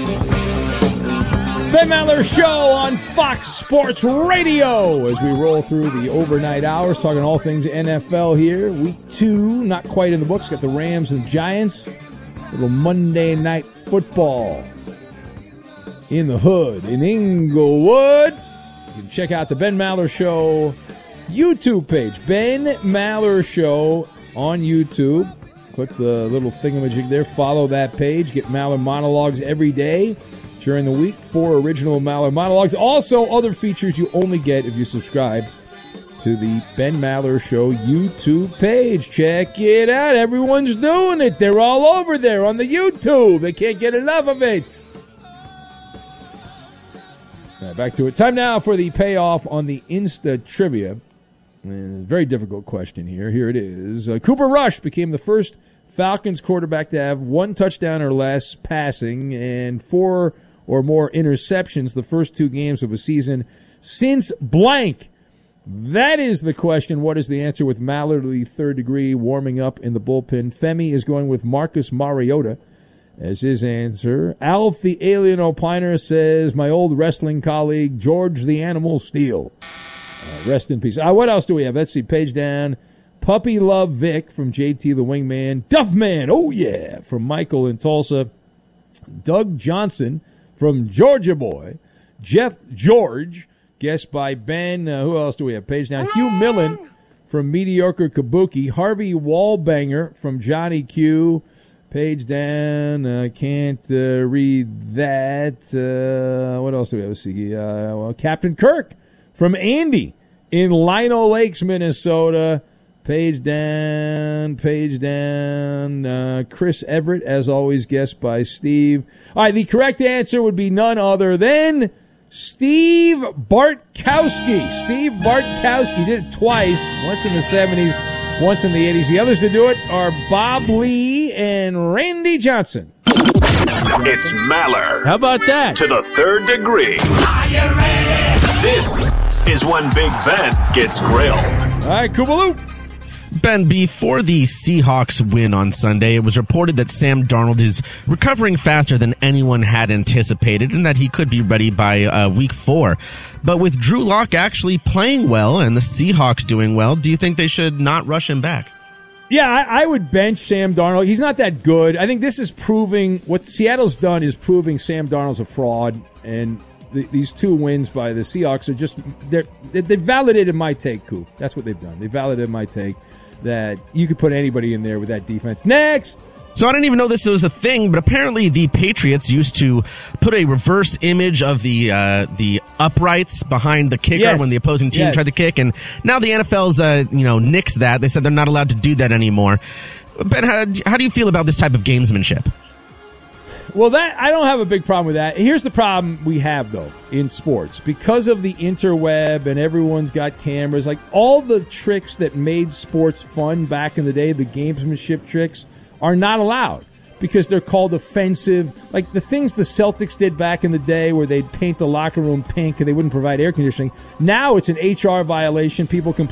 Ben Maller Show on Fox Sports Radio as we roll through the overnight hours, talking all things NFL here. Week 2, not quite in the books. Got the Rams and Giants. Little Monday Night Football in the hood in Inglewood. You can check out the Ben Maller Show YouTube page. Ben Maller Show on YouTube. Click the little thingamajig there. Follow that page. Get Maller monologues every day during the week. 4 original Maller monologues. Also, other features you only get if you subscribe to the Ben Maller Show YouTube page. Check it out. Everyone's doing it. They're all over there on the YouTube. They can't get enough of it. All right, back to it. Time now for the payoff on the Insta Trivia. Very difficult question here. Here it is. Cooper Rush became the first Falcons quarterback to have 1 touchdown or less passing and 4 or more interceptions the first 2 games of a season since blank. That is the question. What is the answer with Mallerly third degree warming up in the bullpen? Femi is going with Marcus Mariota as his answer. Alf the Alien Opiner says, my old wrestling colleague, George the Animal Steele. Rest in peace. What else do we have? Let's see. Page down. Puppy Love Vic from JT the Wingman. Duffman, oh yeah, from Michael in Tulsa. Doug Johnson from Georgia Boy. Jeff George, guessed by Ben. Who else do we have? Page down. Hugh Millen from Mediocre Kabuki. Harvey Wallbanger from Johnny Q. Page down. Can't read that. What else do we have? Let's see. Captain Kirk from Andy in Lino Lakes, Minnesota. Page down. Chris Everett, as always, guessed by Steve. All right, the correct answer would be none other than Steve Bartkowski. Steve Bartkowski did it twice, once in the 70s, once in the 80s. The others to do it are Bob Lee and Randy Johnson. It's Maller. How about that? To the third degree. Are you ready? This is when Big Ben gets grilled. All right, Koopaloop. Ben, before the Seahawks win on Sunday, it was reported that Sam Darnold is recovering faster than anyone had anticipated and that he could be ready by week 4. But with Drew Lock actually playing well and the Seahawks doing well, do you think they should not rush him back? Yeah, I would bench Sam Darnold. He's not that good. I think this is proving, what Seattle's done is proving Sam Darnold's a fraud, and these 2 wins by the Seahawks are just, they validated my take, Coop. That's what they've done. They validated my take that you could put anybody in there with that defense. Next! So I didn't even know this was a thing, but apparently the Patriots used to put a reverse image of the uprights behind the kicker when the opposing team tried to kick, and now the NFL's nixed that. They said they're not allowed to do that anymore. Ben, how do you feel about this type of gamesmanship? Well, I don't have a big problem with that. Here's the problem we have, though, in sports. Because of the interweb and everyone's got cameras, like all the tricks that made sports fun back in the day, the gamesmanship tricks, are not allowed because they're called offensive. Like the things the Celtics did back in the day where they'd paint the locker room pink and they wouldn't provide air conditioning. Now it's an HR violation. People can